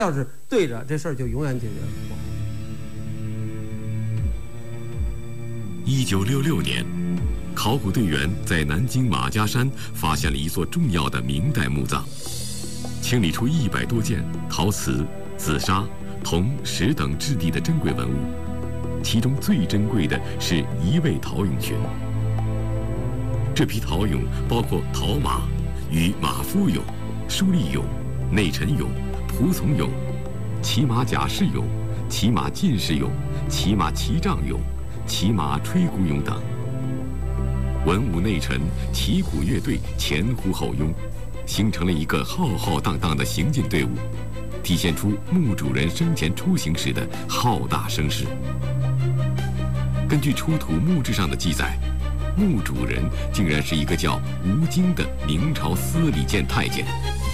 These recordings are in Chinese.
要是对着这事儿就永远解决不好。 1966年，考古队员在南京马家山发现了一座重要的明代墓葬，清理出100多件陶瓷、紫砂、铜、石等质地的珍贵文物，其中最珍贵的是1位陶俑群。这批陶俑包括陶马与马夫俑、书立俑、内陈俑、仆从俑、骑马甲士俑、骑马进士俑、骑马骑杖俑、骑马吹鼓俑等。文武内陈、旗鼓乐队前呼后拥，形成了一个浩浩荡荡的行进队伍，体现出墓主人生前出行时的浩大声势。根据出土墓志上的记载，墓主人竟然是一个叫吴京的明朝司礼监太监。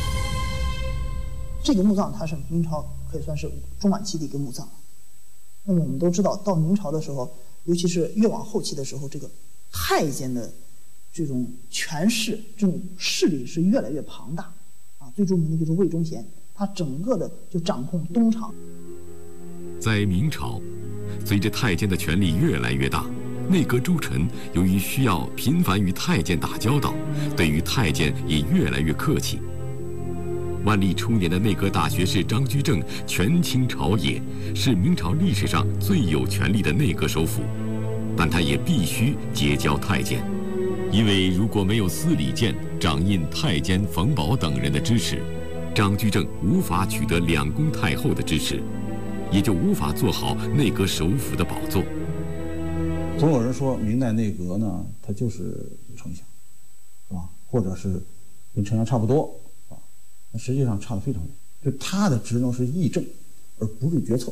这个墓葬它是明朝可以算是中晚期的一个墓葬。那么我们都知道，到明朝的时候，尤其是越往后期的时候，这个太监的这种权势、这种势力是越来越庞大啊。最著名的就是魏忠贤，他整个的就掌控东厂。 在明朝，随着太监的权力越来越大，内阁诸臣由于需要频繁与太监打交道，对于太监也越来越客气。万历初年的内阁大学士张居正权倾朝野，是明朝历史上最有权力的内阁首辅，但他也必须结交太监，因为如果没有司礼监掌印太监冯保等人的支持，张居正无法取得两宫太后的支持，也就无法做好内阁首辅的宝座。 总有人说明代内阁呢，它就是丞相，是吧？或者是跟丞相差不多，是吧？那实际上差得非常远。就他的职能是议政，而不是决策。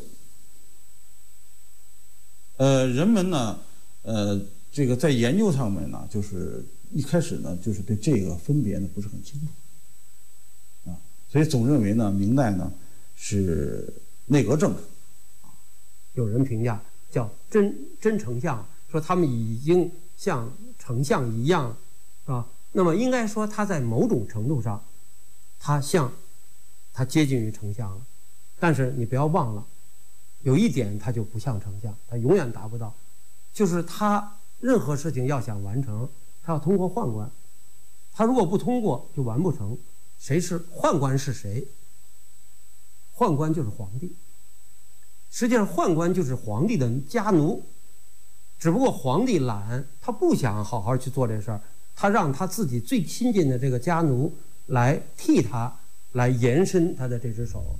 人们呢，这个在研究上面呢，就是一开始呢，就是对这个分别呢不是很清楚，啊，所以总认为呢，明代呢是内阁政治。 有人评价叫真丞相。说他们已经像丞相一样，是吧？那么应该说他在某种程度上，他接近于丞相了。但是你不要忘了，有一点他就不像丞相，他永远达不到，就是他任何事情要想完成，他要通过宦官，他如果不通过就完不成。谁是宦官是谁？宦官就是皇帝。实际上宦官就是皇帝的家奴。只不过皇帝懒，他不想好好去做这事儿，他让他自己最亲近的这个家奴来替他来延伸他的这只手。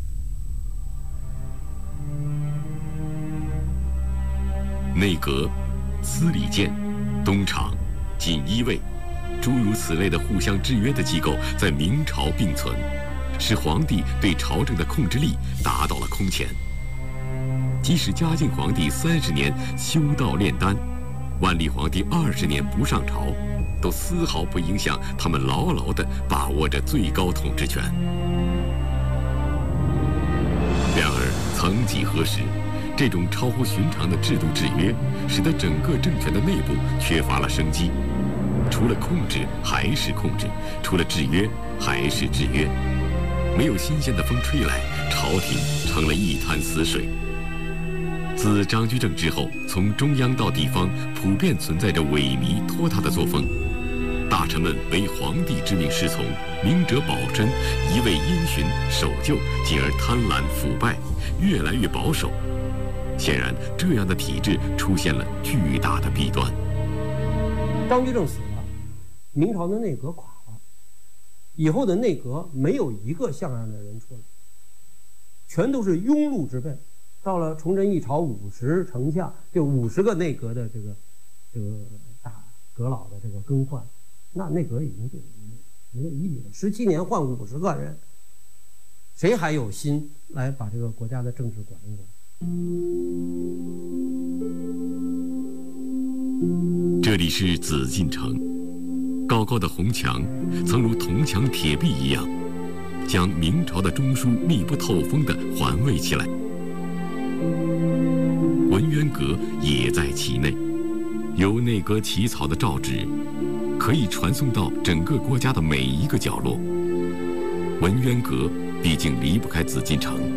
内阁、司礼监、东厂、锦衣卫，诸如此类的互相制约的机构在明朝并存，使皇帝对朝政的控制力达到了空前。即使嘉靖皇帝30年修道炼丹，万历皇帝20年不上朝，都丝毫不影响他们牢牢地把握着最高统治权。然而，曾几何时，这种超乎寻常的制度制约，使得整个政权的内部缺乏了生机。除了控制还是控制，除了制约还是制约，没有新鲜的风吹来，朝廷成了一潭死水。自张居正之后，从中央到地方，普遍存在着萎靡拖沓的作风。大臣们为皇帝之命是从，明哲保身，一味因循守旧，进而贪婪腐败，越来越保守。显然，这样的体制出现了巨大的弊端。 张居正死了，明朝的内阁垮了，以后的内阁没有一个像样的人出来，全都是庸碌之辈。到了崇祯一朝50丞相，就50个内阁的这个大阁老的这个更换，那内阁已经就没有意义了。17年换50个人，谁还有心来把这个国家的政治管一管？ 这里是紫禁城，高高的红墙曾如铜墙铁壁一样，将明朝的中枢密不透风地环卫起来。文渊阁也在其内，由内阁起草的诏旨可以传送到整个国家的每一个角落。文渊阁毕竟离不开紫禁城，